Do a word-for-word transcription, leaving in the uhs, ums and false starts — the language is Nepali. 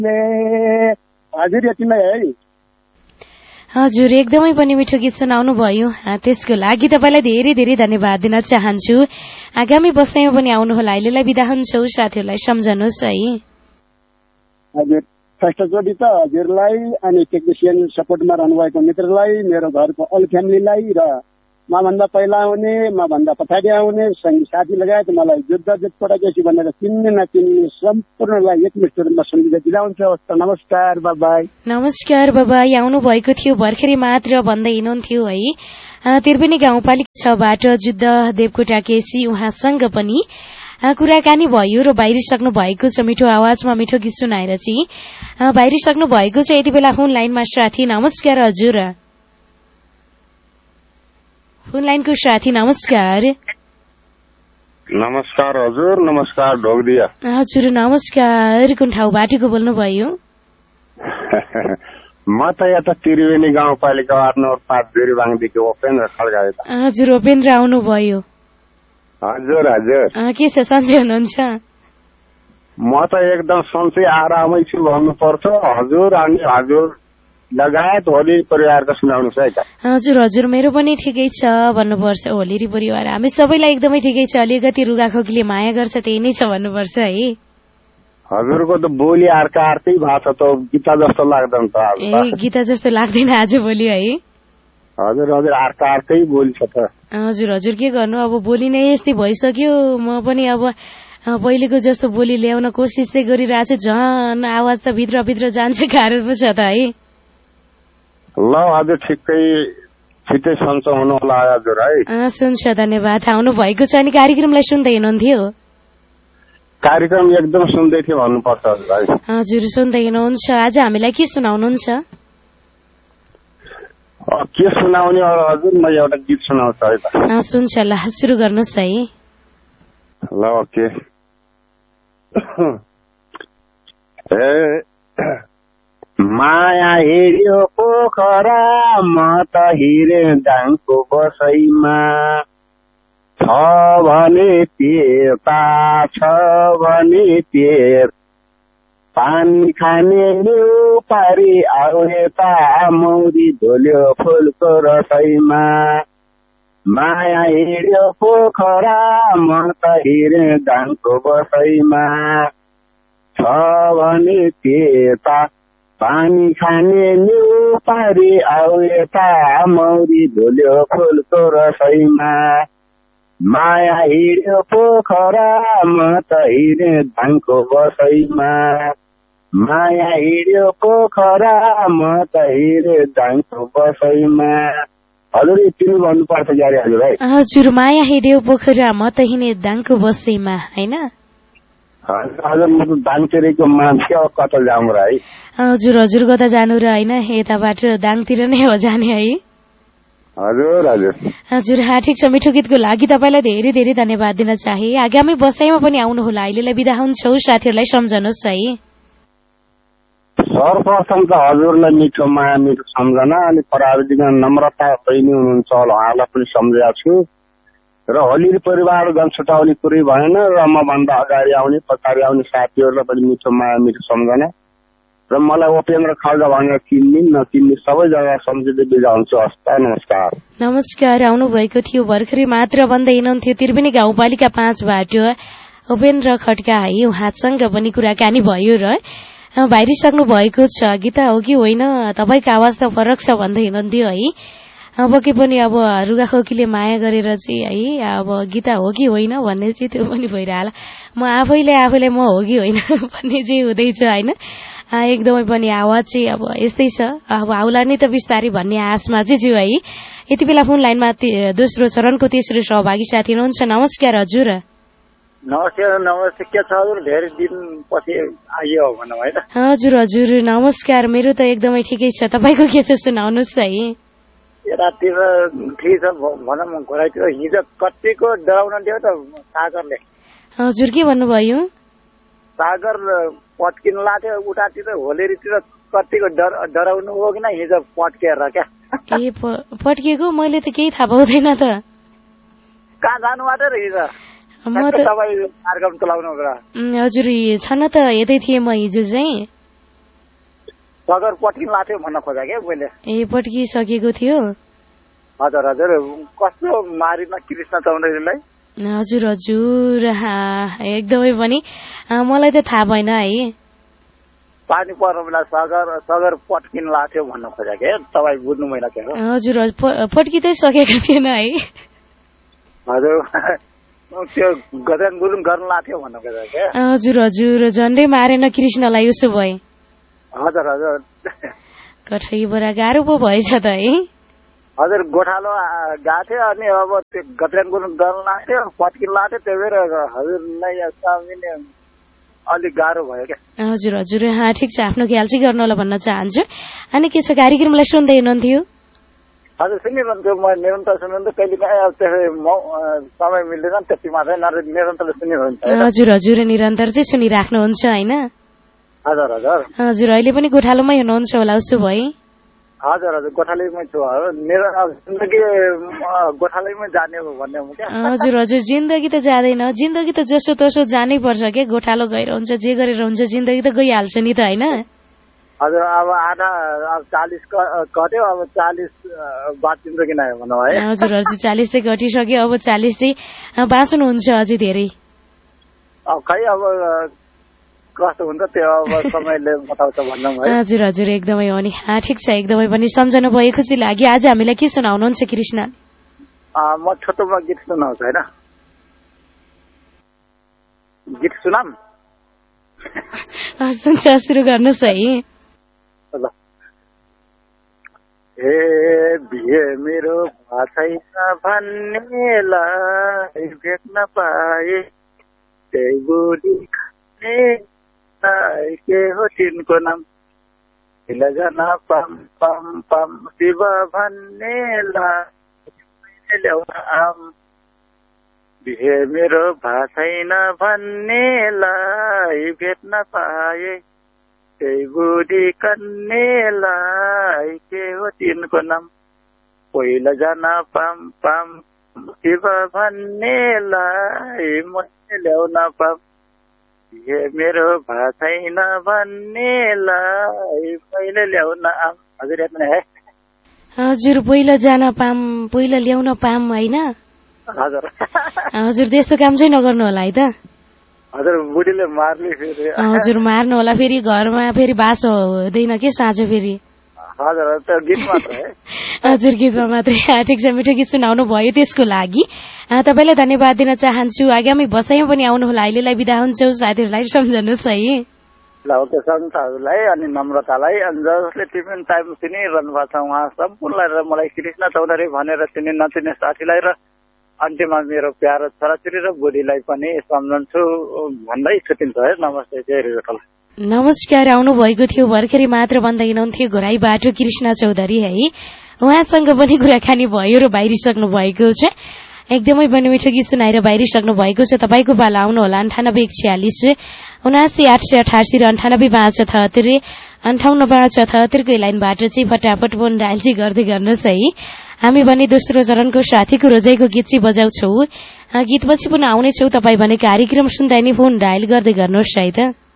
हजुर यति नै है। हजुर एकदमै पनि मिठो गीत सुनाउनु भयो, त्यसको लागि तपाईँलाई धेरै धेरै धन्यवाद दिन चाहन्छु। आगामी बसाइमा पनि आउनुहोला। अहिलेलाई बिदा हुन्छौ, साथीहरूलाई सम्झनुहोस् है। हजुर फर्स्टचोटि त हजुरलाई अनि टेक्निसियन सपोर्टमा रहनुभएको मित्रलाई, मेरो घरको अल फ्यामिलीलाई र मभन्दा पहिला आउने मभन्दा पछाडि आउने सङ्गी साथी लगायत मलाई जुद्ध जुटपटाकेसी भनेर चिन्ने नचिन्ने सम्पूर्णलाई एक मिनटमा सम्झिँदै बिदा हुन्छ। नमस्कार बाबाई। नमस्कार बाबाई। आउनु भएको थियो भर्खरै मात्र भन्दै हिँड्नुहुन्थ्यो है। त्रिवेणी गाउँपालिका छबाट जुद्ध देवकोटा केसी, उहाँसँग पनि कुराकानी भयो र बाहिरिसक्नु भएको छ। मिठो आवाजमा मिठो गीत सुनाएर चाहिँ बाहिरिसक्नु भएको छ। यति बेला फोन लाइनमा साथी। नमस्कार हजुर। फोन लाइनको साथी नमस्कार। नमस्कार हजुर। नमस्कार ढोगदिया। हजुर नमस्कार। कुन ठाउँबाट को बोल्नुभयो? म त यता त्रिवेणी गाउँपालिका आठ नम्बर पाँच जोरीबाङदेखि उपेन्द्र खड्का। हजुर उपेन्द्र आउनुभयो। हजुर हजुर। के छ सन्चै हुनुहुन्छ? म त एकदम सन्चै आरामै छु भन्नुपर्छ हजुर। अनि हजुर लगायत होली परिवारको सुनाउनुहोस् है त। हजुर हजुर मेरो पनि ठिकै छ भन्नुपर्छ। होली परिवार हामी सबैलाई एकदमै ठिकै छ। अलिकति रुगाखोकीले माया गर्छ, त्यही नै छ भन्नुपर्छ है। हजुरको त बोली अर्का अर्कै भएको छ त, गीता जस्तो लाग्दैन त। ए गीता जस्तो लाग्दैन आज बोली है? हजुर हजुर अर्का अर्कै बोली छ त। हजुर हजुर के गर्नु, अब बोली नै यस्तै भइसक्यो। म पनि अब पहिलेको जस्तो बोली ल्याउन कोसिस चाहिँ गरिरहेको छु। झन् आवाज त भित्रभित्र जान्छ, गाह्रो पो छ त है। ल हजुर ठिकै छिटै सन्चो हुनु होला हजुर है। सुन्छ धन्यवाद। आउनु भएको छ अनि कार्यक्रमलाई सुन्दै हुनुहुन्थ्यो? कार्यक्रम एकदम सुन्दै थियो भन्नुपर्छ हजुर है। हजुर सुन्दै हुनुहुन्छ। आज हामीलाई के सुनाउनुहुन्छ? के सुनाउने हजुर? म एउटा गीत सुनाउँछु है त। सुन्छ ल सुरु गर्नुहोस् है। ल ओके। ए माया हेर्यो पोखरा म त हिँडे दाङको बसैमा, छ भने पेता छ भने पेर, पानी खाने न्यु पारी आउने ता मौरी धोल्यो फुलको रसैमा। माया हेर्यो पोखरा म त हिँडे दाङको बसैमा, छ भने पेता पानी खाने न्यु पारी आउने ता मौरी धोल्यो फुलको रसैमा। माया हिँड्यो पोखरा म त हिँडे दाङको बसैमा, माया हिँड्यो पोखरा म त हिँडे दाङको बसैमा। हजुर यति नै भन्नुपर्छ ग्यारे हजुर है। हजुर माया हिँड्यो पोखरा म त हिँडे दाङको बसैमा होइन? हजुर म त दाङतिरको मान्छे अब कता जाऊँ र है। हजुर हजुर कता जानु र होइन, यताबाट दाङतिर नै हो जाने है। हजुर हजुर हजुर हा ठिक छ। मिठो गीतको लागि तपाईँलाई धेरै धेरै धन्यवाद दिन चाहे। आगामी बसाइमा पनि आउनुहोला। अहिलेलाई बिदा हुन्छौ, साथीहरूलाई सम्झनुहोस् है। सर्वप्रथम त हजुरलाई मिठो माया मिठो सम्झना, अनि प्राविधिक नम्रता बहिनी हुनुहुन्छ होला, उहाँलाई पनि सम्झेको छु। र होली परिवार झन् छुटाउने कुरै भएन। र मभन्दा अगाडि आउने पछाडि आउने साथीहरूलाई पनि मिठो माया मिठो सम्झना। र मलाई उपेन्द्र खड्का भनेर चिन्ने नचिन्ने सबैजना सम्झिँदै बिदा हुन्छु। हस् नमस्कार। नमस्कार। आउनु भएको थियो भर्खरै मात्र भन्दै हिँड्नुहुन्थ्यो त्रिवेणी गाउँपालिका पाँचबाट उपेन्द्र खड्का है। उहाँसँग पनि कुराकानी भयो र बाहिरिसक्नु भएको छ। गीता हो कि होइन, तपाईँको आवाज त फरक छ भन्दै हिँड्नुहुन्थ्यो है। अब के पनि अब रुगाखोकीले माया गरेर चाहिँ है, अब गीता हो कि होइन भन्ने चाहिँ त्यो पनि भइरहला। म आफैले आफैले म हो कि होइन भन्ने चाहिँ हुँदैछ होइन। एकदमै पनि आवाज चाहिँ अब यस्तै छ, अब आउला नि त बिस्तारै भन्ने आशमा चाहिँ छु है। यति बेला फोन लाइनमा दोस्रो चरणको तेस्रो सहभागी साथी हुनुहुन्छ। नमस्कार हजुर। नमस्ते नमस्ते। के छ हजुर? धेरै दिन पछि आइयो भनौँ है त। हजुर हजुर नमस्कार। मेरो त एकदमै ठिकै छ। तपाईँको के छ सुनाउनुहोस् है। यतातिर ठिक छ भनौँ। घोराइतिर हिजो कतिको डराउन दियो त सागरले। हजुर के भन्नुभयो? सागर पट्किनु लाग्थ्यो उतातिर होलेरीतिर, कतिको डर डराउनु हो कि न हिजो पट्केर क्या। ए पट्किएको मैले त केही थाहा पाउँदैन त। कहाँ जानु बाटो र हिजो? म त तपाईँ कार्यक्रम चलाउनु। हजुर छन त यतै थिएँ म हिजो चाहिँ। सगर पट्किन लाथ्यो भन्न खोजा के मैले। ए पट्किसकेको थियो। हजुर हजुर कस्तो मारिन कृष्ण चौधरीलाई। हजुर हजुर एकदमै पनि मलाई त थाहा भएन है। पानी पर्नु बेला सगर सगर पट्किन लाथ्यो भन्न खोजा के तपाईँ बुझ्नु भएन के हो। हजुर पट्किँदै सकेको थिएन है। हजुर त्यो गजन गुरुङ गर्न लाथ्यो भन्न खोजा के। हजुर हजुर झन्डै मारेन कृष्णलाई उसो भए। हजुर हजुर कठै बडा गाह्रो पो भएछ त है। हजुर गोठालो गएको थियो अनि अब त्यो गजन गुरुङ गर्न लाग्थ्यो पट्किन लाथ्यो त्यही भएर हजुरलाई सामिने अलिक गाह्रो भयो क्या। हजुर हजुर ठिक छ आफ्नो ख्याल चाहिँ गर्नु होला भन्न चाहन्छु। अनि के छ कार्यक्रमलाई सुन्दै हुनुहुन्थ्यो? हजुर सुनिरहन्थ्यो म निरन्तर सुन्नुहुन्थ्यो कहिले काहीँ अब त्यसै समय मिल्दैन त्यति मात्रै निरन्तर सुनिरहन्छ। हजुर हजुर निरन्तर चाहिँ सुनिराख्नुहुन्छ होइन? हजुर हजुर हजुर अहिले पनि गोठालोमै हुनुहुन्छ होला उसो भए? हजुर हजुर गोठालैमै छु जिन्दगी गोठालैमै जाने हो भन्ने हो क्या। हजुर हजुर जिन्दगी त जाँदैन जिन्दगी त जसो तसो जानै पर्छ के गोठालो गएर हुन्छ जे गरेर हुन्छ जिन्दगी त गइहाल्छ नि त होइन? हजुर अब आधा अब चालिस कट्यो अब चालिस बाँचिन्छ कि नआयो भनौँ है। हजुर हजुर चालिस चाहिँ घटिसक्यो अब चालिस चाहिँ बाँच्नुहुन्छ अझै धेरै। अब खै अब कस्तो हुन्छ त्यो अब समयले बताउँछ भनौँ है। हजुर हजुर एकदमै हो नि ठिक छ एकदमै पनि सम्झनु भयो खुसी लाग्यो। आज हामीलाई के सुनाउनुहुन्छ कृष्ण? म छोटोमा गीत सुनाउँछु होइन गीत सुनाम? सुन्छ सुरु गर्नुहोस् है। ल हे बिहे मेरो छैन भन्नेलाई भेट्न पाए त्यही बुढी के हो तिनको नाम जना पम पम पम शिव भन्नेलाई ल्याउन आम बिहे मेरो छैन भन्नेलाई भेट्न पाए त्यही बुढी कन्नेलाई के हो तिनको नाम पहिला जना पाम पाम शिव भन्नेलाई मैले ल्याउन पाम बिहे मेरो छैन भन्नेलाई मैले ल्याउन आम। हजुर याद है? हजुर पहिला जान पाम पहिला ल्याउन पाम होइन? हजुर हजुर त्यस्तो काम चाहिँ नगर्नु होला है त। हजुर बुढीले मार्ने फेरि। हजुर मार्नु होला फेरि घरमा फेरि बास हुँदैन के साँझ फेरि। हजुर त्यो गीत मात्र है। हजुर गीतमा मात्रै ठिक छ मिठो गीत सुनाउनु भयो त्यसको लागि तपाईँलाई धन्यवाद दिन चाहन्छु। आगामी बसाइमा पनि आउनु होला अहिलेलाई बिदा हुन्छौ साथीहरूलाई सम्झनुहोस् है। ल ओके सन्ताहरूलाई अनि नम्रतालाई अनि जसले टिफिन टाइम सुनिरहनु भएको छ उहाँ सम्पूर्णलाई र मलाई कृष्ण चौधरी भनेर चिने नचिने साथीलाई र अन्त्यमा मेरो प्यारो छोराछोरी र बुढीलाई पनि सम्झन्छु भन्दै छुट्टिन्छ है। नमस्ते जय रेडियो। नमस्कार आउनु भएको थियो भर्खरै मात्र भन्दै हुनुहुन्थ्यो घोराईबाट कृष्ण चौधरी है। उहाँसँग पनि कुराकानी भयो र बाहिरिसक्नु भएको छ। एकदमै पनि मिठो गीत सुनाएर बाहिरिसक्नु भएको छ। तपाईँको पाला आउनु होला अन्ठानब्बे एक छ्यालिस उनासी आठ सय अठासी र अन्ठानब्बे पाँच छहत्तर अन्ठाउन्न पाँच छहत्तरको लाइनबाट चाहिँ फटाफट फोन डायल चाहिँ गर्दै गर्नुहोस् है। हामी भने दोस्रो चरणको साथीको रोजाइको गीत चाहिँ बजाउँछौ। गीतपछि पुनः आउनेछौ। तपाईँ भने कार्यक्रम सुन्दा नि फोन डायल गर्दै गर्नुहोस् है त।